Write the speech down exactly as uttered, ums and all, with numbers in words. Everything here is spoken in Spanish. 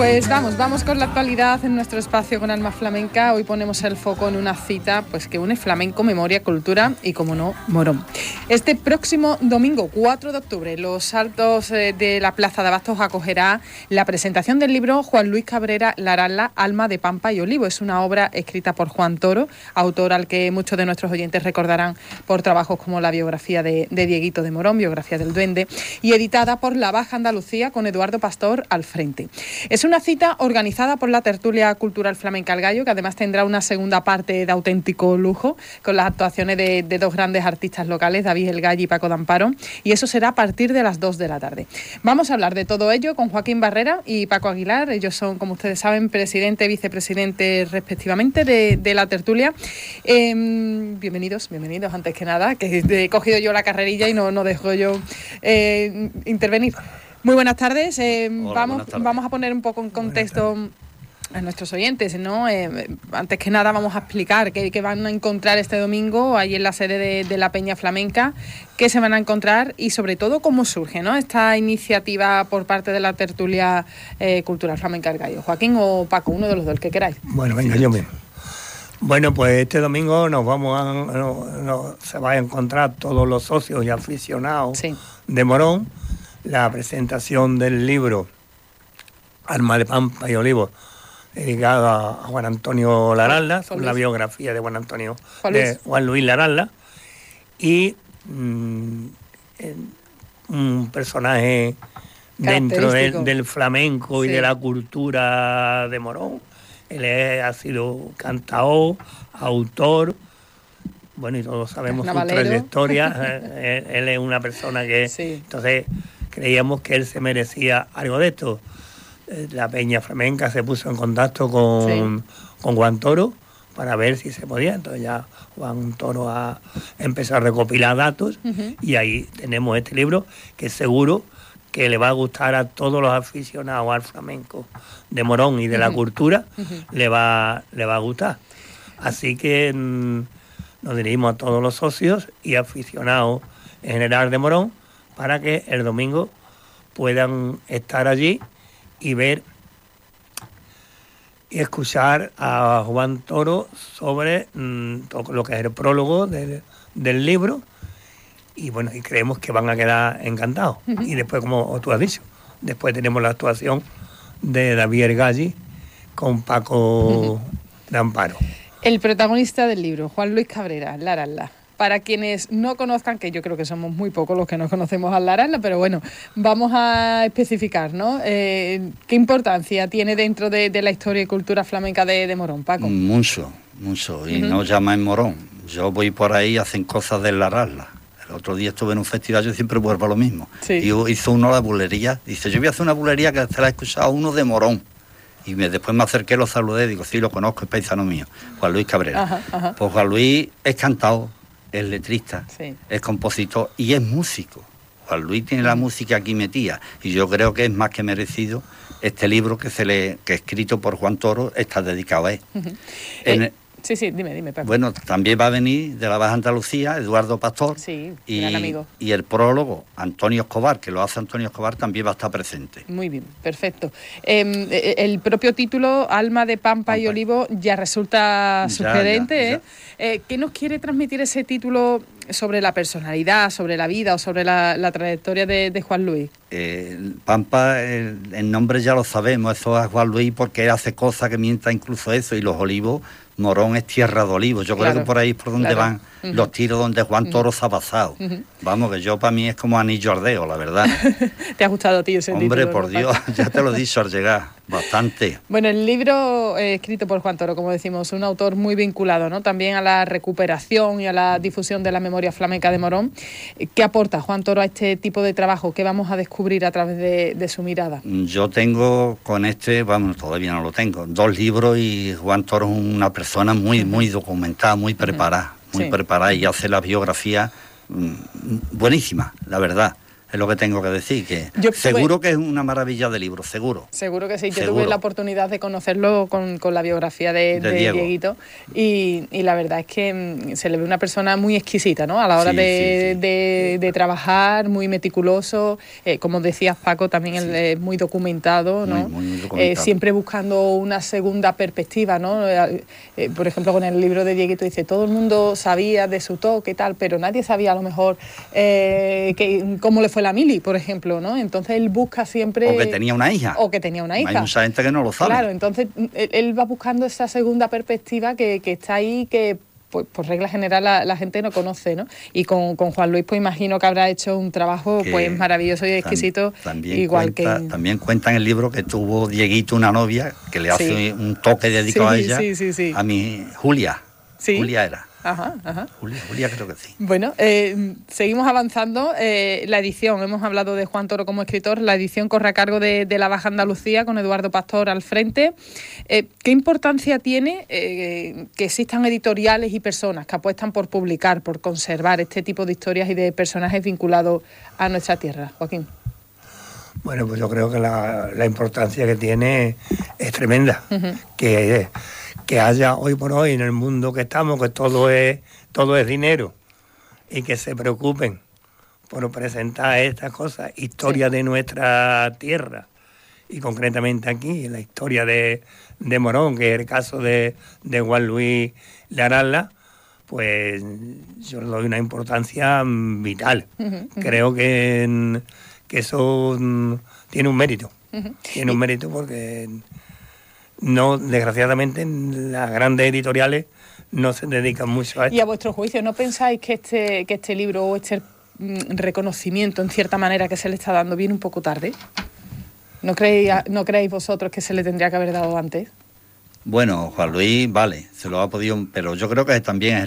Pues vamos, vamos con la actualidad en nuestro espacio con Alma Flamenca. Hoy ponemos el foco en una cita pues que une flamenco, memoria, cultura y, como no, Morón. Este próximo domingo, cuatro de octubre, Los Altos de la Plaza de Abastos acogerá la presentación del libro Juan Luis Cabrera Laralda, Alma de Pampa y Olivo. Es una obra escrita por Juan Toro, autor al que muchos de nuestros oyentes recordarán por trabajos como la biografía de, de Dieguito de Morón, biografía del Duende, y editada por La Baja Andalucía con Eduardo Pastor al frente. Es una cita organizada por la Tertulia Cultural Flamenca El Gallo, que además tendrá una segunda parte de auténtico lujo, con las actuaciones de, de dos grandes artistas locales, David El Gallo y Paco Damparo, y eso será a partir de las dos de la tarde. Vamos a hablar de todo ello con Joaquín Barrera y Paco Aguilar. Ellos son, como ustedes saben, presidente y vicepresidente respectivamente de, de la tertulia. Eh, bienvenidos, bienvenidos antes que nada, que he cogido yo la carrerilla y no, no dejo yo eh, intervenir. Muy buenas tardes. Eh, Hola, vamos, buenas tardes. Vamos a poner un poco en contexto a nuestros oyentes, ¿no? Eh, antes que nada vamos a explicar qué, qué van a encontrar este domingo ahí en la sede de, de la Peña Flamenca, qué se van a encontrar y sobre todo cómo surge, ¿no?, esta iniciativa por parte de la Tertulia eh, Cultural Flamenca El Gallo. Joaquín o Paco, uno de los dos, el que queráis. Bueno, venga, yo mismo. Bueno, pues este domingo nos vamos a, no, no, se va a encontrar todos los socios y aficionados sí. de Morón, la presentación del libro Alma de Pampa y Olivo, dedicado a Juan Antonio Laralda, con la biografía de Juan Antonio Juan Luis, de Juan Luis Laralda, y mmm, un personaje dentro de, del flamenco sí. y de la cultura de Morón. Él es, ha sido cantador, autor, bueno, y todos sabemos su trayectoria. él, él es una persona que... Sí. Entonces, creíamos que él se merecía algo de esto. La Peña Flamenca se puso en contacto con, sí. con Juan Toro para ver si se podía. Entonces ya Juan Toro ha empezado a recopilar datos uh-huh. y ahí tenemos este libro que seguro que le va a gustar a todos los aficionados al flamenco de Morón y de uh-huh. la cultura, uh-huh. le va, le va a gustar. Así que mmm, nos dirigimos a todos los socios y aficionados en general de Morón para que el domingo puedan estar allí y ver y escuchar a Juan Toro sobre mmm, todo lo que es el prólogo del, del libro. Y bueno, y creemos que van a quedar encantados. Uh-huh. Y después, como tú has dicho, después tenemos la actuación de David El Gallo con Paco uh-huh. Damparo. El protagonista del libro, Juan Luis Cabrera Laralda. Para quienes no conozcan, que yo creo que somos muy pocos los que no conocemos a Laralda, pero bueno, vamos a especificar, ¿no? Eh, ¿Qué importancia tiene dentro de, de la historia y cultura flamenca de, de Morón, Paco? Mucho, mucho. Y uh-huh. no llaman Morón. Yo voy por ahí y hacen cosas de Laralda. El otro día estuve en un festival, yo siempre vuelvo a lo mismo. Sí. Y hizo uno la bulería. Dice, yo voy a hacer una bulería que se la he escuchado uno de Morón. Y me, después me acerqué, lo saludé, digo, sí, lo conozco, es paisano mío, Juan Luis Cabrera. Ajá, ajá. Pues Juan Luis es cantador, es letrista, sí. es compositor y es músico. Juan Luis tiene la música aquí metida. Y yo creo que es más que merecido este libro que se le que escrito por Juan Toro, está dedicado a él. Uh-huh. En, eh, Sí, sí, dime, dime, Paco. Bueno, también va a venir de la Baja Andalucía Eduardo Pastor. Sí, y, gran amigo. Y el prólogo, Antonio Escobar, que lo hace Antonio Escobar, también va a estar presente. Muy bien, perfecto. Eh, el propio título, Alma de Pampa, Pampa. y Olivo, ya resulta sugerente. Ya, ya, ¿eh? Ya. Eh, ¿Qué nos quiere transmitir ese título sobre la personalidad, sobre la vida o sobre la, la trayectoria de, de Juan Luis? Eh, Pampa, el, el nombre ya lo sabemos, eso es Juan Luis porque él hace cosas que mientan incluso eso, y los olivos, Morón es tierra de olivos. Yo claro, creo que por ahí es por donde claro. van uh-huh. los tiros donde Juan Toro uh-huh. se ha pasado. Uh-huh. Vamos, que yo para mí es como anillo ardeo, la verdad. ¿Te ha gustado a ti ese Hombre, título? Hombre, por Dios, ya te lo he dicho al llegar, bastante. Bueno, el libro eh, escrito por Juan Toro, como decimos, un autor muy vinculado, ¿no?, también a la recuperación y a la difusión de la memoria flamenca de Morón. ¿Qué aporta Juan Toro a este tipo de trabajo? ¿Qué vamos a descubrir a través de, de su mirada? Yo tengo con este, vamos, todavía no lo tengo, dos libros, y Juan Toro es una persona muy, uh-huh. muy documentada, muy preparada, uh-huh. muy sí. preparada, y hace la biografía mmm, buenísima, la verdad. Es lo que tengo que decir, que Yo seguro tuve, que es una maravilla de libro, seguro. Seguro que sí. Yo seguro. tuve la oportunidad de conocerlo con, con la biografía de, de, de Dieguito y, y la verdad es que se le ve una persona muy exquisita, ¿no? A la hora sí, de, sí, sí. De, de trabajar, muy meticuloso, eh, como decías Paco, también sí. él es muy documentado, ¿no? Muy, muy documentado. Eh, siempre buscando una segunda perspectiva, ¿no? Eh, eh, por ejemplo, con el libro de Dieguito dice, todo el mundo sabía de su toque y tal, pero nadie sabía a lo mejor eh, que, cómo le fue la mili, por ejemplo, ¿no? Entonces él busca siempre... O que tenía una hija. O que tenía una hija. Hay mucha gente que no lo sabe. Claro, entonces él, él va buscando esa segunda perspectiva que, que está ahí, que pues, por regla general la, la gente no conoce, ¿no? Y con, con Juan Luis pues imagino que habrá hecho un trabajo que pues maravilloso y exquisito. También igual cuenta, que... También cuenta en el libro que tuvo Dieguito una novia que le hace sí. un toque dedicado sí, a ella, sí, sí, sí. a mi Julia. ¿Sí? Julia era. Ajá, ajá. Julia, Julia creo que sí. Bueno, eh, seguimos avanzando. Eh, la edición, hemos hablado de Juan Toro como escritor, la edición corre a cargo de, de la Baja Andalucía con Eduardo Pastor al frente. Eh, ¿Qué importancia tiene eh, que existan editoriales y personas que apuestan por publicar, por conservar este tipo de historias y de personajes vinculados a nuestra tierra? Joaquín. Bueno, pues yo creo que la, la importancia que tiene es tremenda. Uh-huh. Que que haya hoy por hoy en el mundo que estamos, que todo es todo es dinero, y que se preocupen por presentar estas cosas, historia sí. de nuestra tierra, y concretamente aquí, la historia de, de Morón, que es el caso de, de Juan Luis Laralda, pues yo le doy una importancia vital. Uh-huh, uh-huh. Creo que, que eso tiene un mérito, uh-huh. tiene un mérito porque... No, desgraciadamente, las grandes editoriales no se dedican mucho a esto. Y a vuestro juicio, ¿no pensáis que este, que este libro o este reconocimiento, en cierta manera, que se le está dando viene un poco tarde? ¿No creéis, ¿No creéis vosotros que se le tendría que haber dado antes? Bueno, Juan Luis, vale, se lo ha podido, pero yo creo que también es